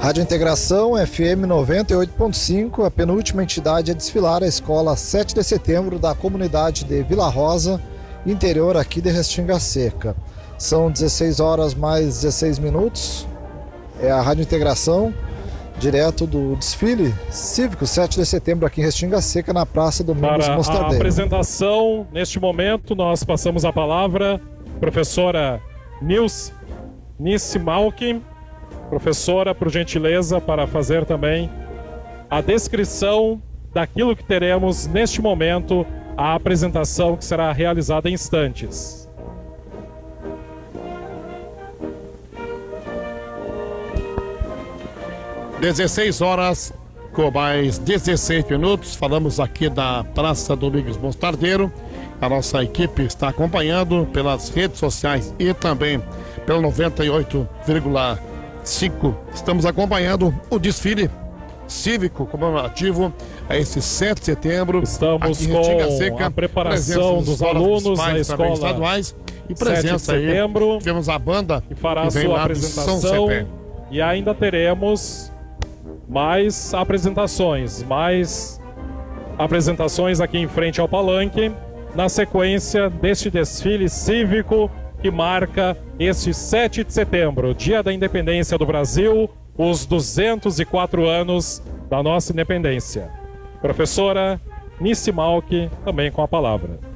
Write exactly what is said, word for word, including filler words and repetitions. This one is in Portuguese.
Rádio Integração F M noventa e oito ponto cinco, a penúltima entidade a desfilar a escola sete de setembro da comunidade de Vila Rosa, interior aqui de Restinga Seca. São dezesseis horas mais dezesseis minutos. É a Rádio Integração, direto do desfile cívico sete de setembro aqui em Restinga Seca, na Praça Domingos Para Mostardelli. a apresentação, neste momento, nós passamos a palavra à professora Nilce Malkin. Professora, por gentileza, para fazer também a descrição daquilo que teremos neste momento, a apresentação que será realizada em instantes. dezesseis horas com mais dezesseis minutos, falamos aqui da Praça Domingos Mostardeiro. A nossa equipe está acompanhando pelas redes sociais e também pelo noventa e oito vírgula cinco. Estamos acompanhando o desfile cívico comemorativo a esse sete de setembro. Estamos com a preparação dos alunos da escola estaduais e presença sete de setembro. Aí, temos a banda que fará a que vem sua lá de São apresentação Cepé. e ainda teremos mais apresentações, mais apresentações aqui em frente ao palanque, na sequência deste desfile cívico que marca este sete de setembro, Dia da Independência do Brasil, os duzentos e quatro anos da nossa independência. Professora Nilce Malkin, também com a palavra.